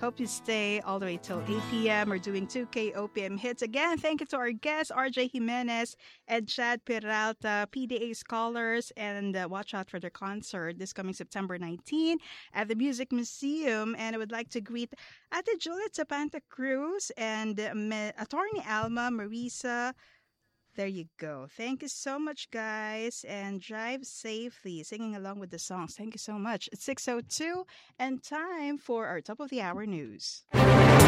Hope you stay all the way till 8 p.m. We're doing 2K OPM hits. Again, thank you to our guests, RJ Jimenez and Chad Peralta, PDA scholars, and watch out for their concert this coming September 19 at the Music Museum. And I would like to greet Ate Juliet Zapanta Cruz and Attorney Alma Marisa. There you go. Thank you so much, guys, and drive safely, singing along with the songs. Thank you so much. It's 6:02 and time for our top of the hour news.